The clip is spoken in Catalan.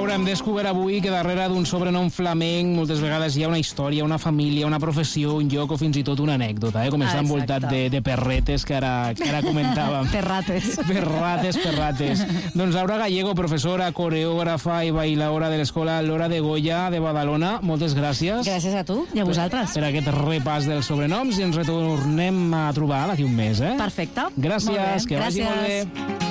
Laura, hem descobert avui que darrere d'un sobrenom flamenc moltes vegades hi ha una història, una família, una professió, un lloc o fins i tot una anècdota, com està envoltat de perretes que ara comentàvem. Perrates. Doncs Laura Gallego, professora, coreògrafa i bailadora de l'Escola Lora de Goya de Badalona, moltes gràcies. Gràcies a tu i a vosaltres. Per aquest repàs dels sobrenoms i ens retornem a trobar d'aquí un mes. Perfecte. Gràcies, que vagi molt bé.